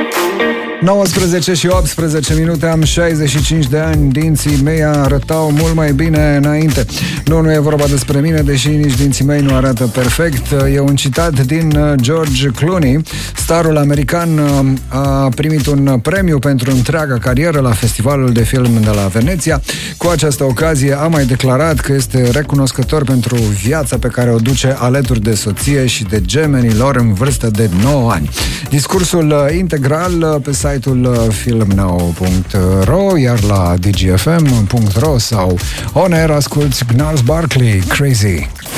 19 și 18 minute, am 65 de ani, dinții mei arătau mult mai bine înainte. Nu e vorba despre mine, deși nici dinții mei nu arată perfect. E un citat din George Clooney. Starul american a primit un premiu pentru întreaga carieră la Festivalul de Film de la Veneția. Cu această ocazie a mai declarat că este recunoscător pentru viața pe care o duce alături de soție și de gemenii lor în vârstă de 9 ani. Discursul integral pe site-ul filmnow.ro, iar la dgfm.ro sau on air asculti Gnarls Barkley, Crazy.